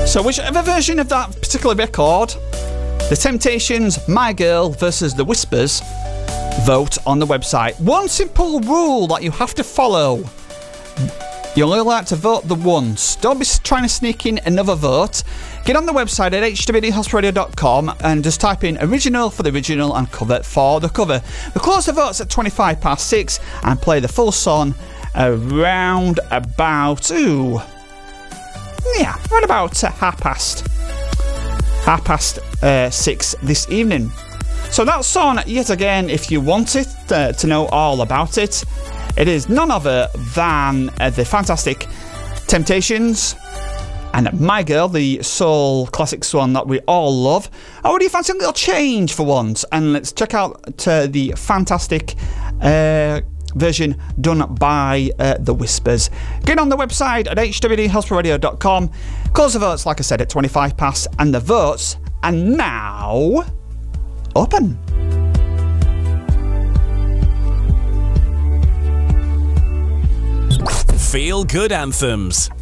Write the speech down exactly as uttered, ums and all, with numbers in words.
So whichever version of that particular record, The Temptations, My Girl versus The Whispers, vote on the website. One simple rule that you have to follow. You're only allowed to vote the once. Don't be trying to sneak in another vote. Get on the website at h w d hospital radio dot com and just type in original for the original and cover for the cover. We close the votes at twenty-five past six and play the full song around about, ooh, yeah, around about uh, half past, half past uh, six this evening. So that song, yet again, if you want it uh, to know all about it, it is none other than uh, the fantastic Temptations and My Girl, the soul classic song that we all love. Or do you fancy a little change for once? And let's check out uh, the fantastic uh, version done by uh, The Whispers. Get on the website at h w d hospital radio dot com. Close the votes, like I said, at twenty-five past. And the votes are now open. Feel Good Anthems.